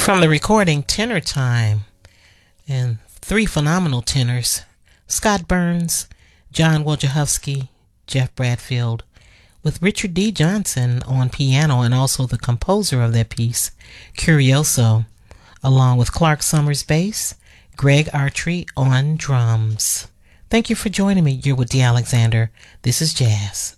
From the recording Tenor Time, and three phenomenal tenors, Scott Burns, John Wojciechowski, Jeff Bradfield, with Richard D. Johnson on piano and also the composer of that piece, Curioso, along with Clark Summers bass, Greg Artry on drums. Thank you for joining me. You're with Dee Alexander. This is Jazz.